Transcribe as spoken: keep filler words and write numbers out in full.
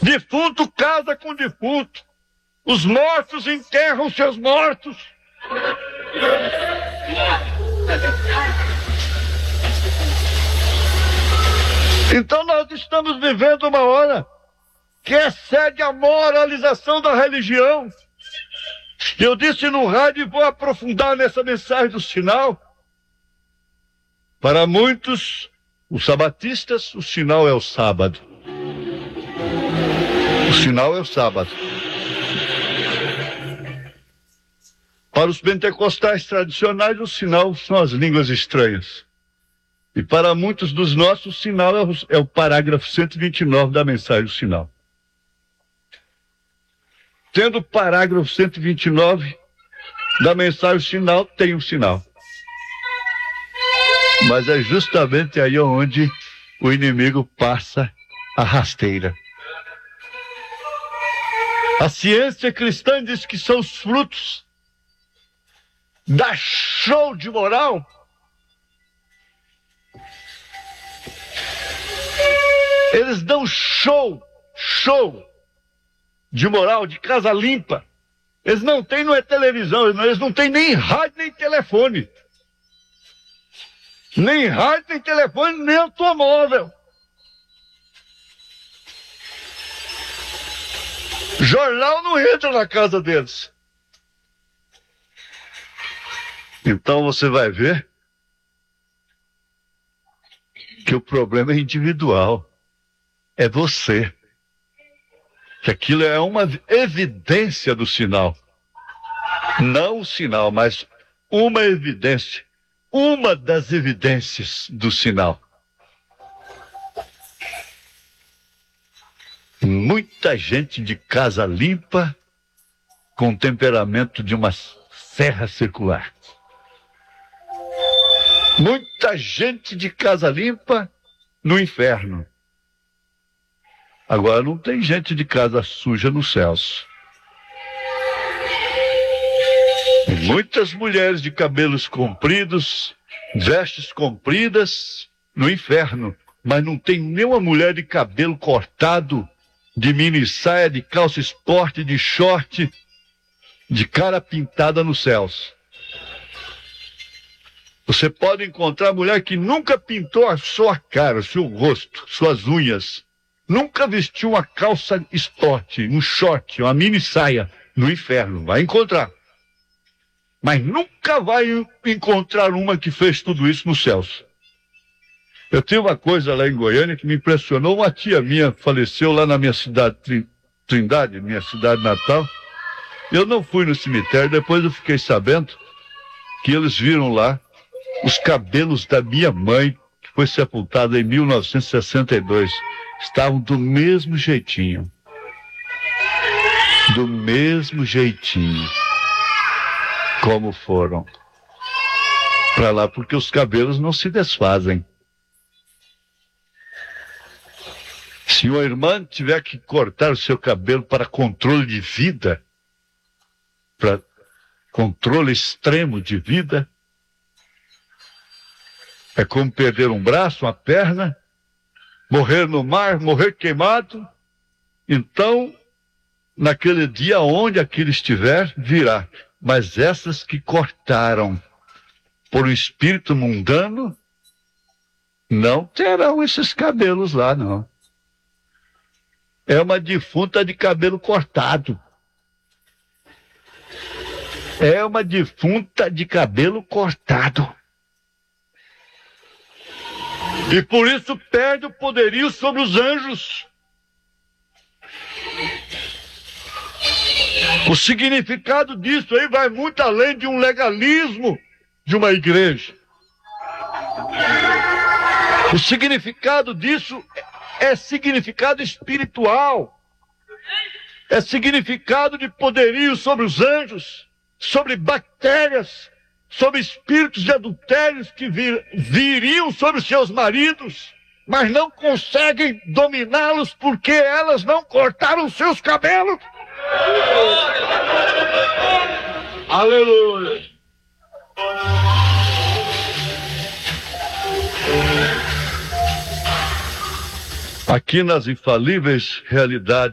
Defunto casa com defunto. Os mortos enterram seus mortos. Então nós estamos vivendo uma hora que excede a moralização da religião. Eu disse no rádio e vou aprofundar nessa mensagem do sinal. Para muitos, os sabatistas, o sinal é o sábado. O sinal é o sábado. Para os pentecostais tradicionais, o sinal são as línguas estranhas. E para muitos dos nossos, o sinal é o, é o parágrafo cento e vinte e nove da mensagem do sinal. Tendo o parágrafo cento e vinte e nove da mensagem do sinal, tem o sinal. Mas é justamente aí onde o inimigo passa a rasteira. A ciência cristã diz que são os frutos da show de moral. Eles dão show, show de moral, de casa limpa. Eles não têm, não é televisão, eles não têm nem rádio, nem telefone. Nem rádio, nem telefone, nem automóvel. Jornal não entra na casa deles. Então você vai ver que o problema é individual. É você. Que aquilo é uma evidência do sinal. Não o sinal, mas uma evidência. Uma das evidências do sinal. Muita gente de casa limpa com temperamento de uma serra circular. Muita gente de casa limpa no inferno. Agora não tem gente de casa suja nos céus. Muitas mulheres de cabelos compridos, vestes compridas no inferno. Mas não tem nenhuma mulher de cabelo cortado, de mini saia, de calça esporte, de short, de cara pintada nos céus. Você pode encontrar mulher que nunca pintou a sua cara, seu rosto, suas unhas. Nunca vestiu uma calça esporte, um short, uma mini saia no inferno. Vai encontrar. Mas nunca vai encontrar uma que fez tudo isso nos céus. Eu tenho uma coisa lá em Goiânia que me impressionou. Uma tia minha faleceu lá na minha cidade, Trindade, minha cidade natal. Eu não fui no cemitério, depois eu fiquei sabendo que eles viram lá os cabelos da minha mãe, que foi sepultada em mil novecentos e sessenta e dois. Estavam do mesmo jeitinho. Do mesmo jeitinho. Como foram para lá, porque os cabelos não se desfazem. Se uma irmã tiver que cortar o seu cabelo para controle de vida, para controle extremo de vida, é como perder um braço, uma perna, morrer no mar, morrer queimado. Então, naquele dia, onde aquilo estiver, virá. Mas essas que cortaram por um espírito mundano, não terão esses cabelos lá, não. É uma defunta de cabelo cortado. É uma defunta de cabelo cortado. E por isso perde o poderio sobre os anjos. O significado disso aí vai muito além de um legalismo de uma igreja. O significado disso é significado espiritual. É significado de poderio sobre os anjos, sobre bactérias, sobre espíritos de adultérios que vir, viriam sobre seus maridos, mas não conseguem dominá-los porque elas não cortaram seus cabelos. Aleluia. Aqui nas infalíveis realidades